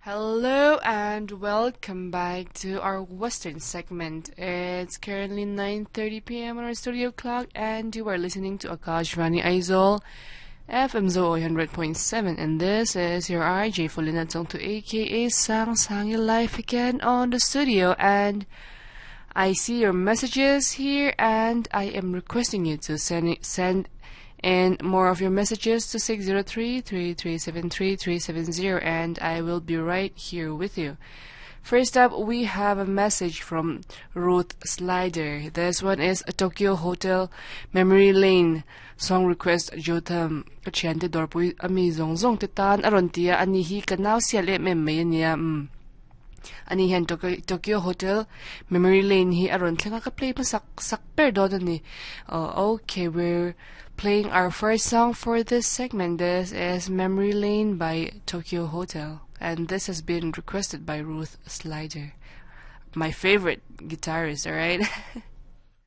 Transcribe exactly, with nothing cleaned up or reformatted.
Hello and welcome back to our Western segment. It's currently nine thirty p m on our studio clock, and you are listening to Akashvani Aizol, F M Zo one hundred point seven, and this is your R J Folina Tongto, aka Sang Sang Your Life again on the studio. And I see your messages here, and I am requesting you to send send and more of your messages to six zero three, three three seven three, three seven zero, and I will be right here with you. First up, we have a message from Ruth Slider. This one is a Tokyo Hotel Memory Lane song request. Jotham kachante dorpui ami zong zong tetan arontia ani hi kanao siale me mayania um ani hen Tokyo Hotel Memory Lane hi aron tlenga ka play pa sak sak per do ni. Uh, okay, we're playing our first song for this segment. This is Memory Lane by Tokyo Hotel, and this has been requested by Ruth Slider, my favorite guitarist, alright?